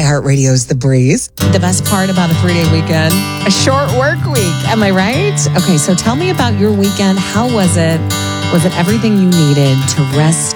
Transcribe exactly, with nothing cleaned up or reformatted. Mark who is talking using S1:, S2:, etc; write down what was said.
S1: iHeartRadio's The Breeze.
S2: The best part about a three-day weekend, a short work week. Am I right? Okay, so tell me about your weekend. How was it? Was it everything you needed to rest